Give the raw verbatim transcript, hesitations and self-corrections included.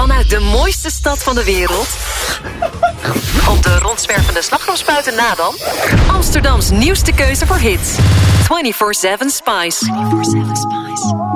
Vanuit de mooiste stad van de wereld. Op de rondzwervende slagroomspuiten na dan. Amsterdams nieuwste keuze voor hits. vierentwintig zeven Spice. vierentwintig zeven Spice.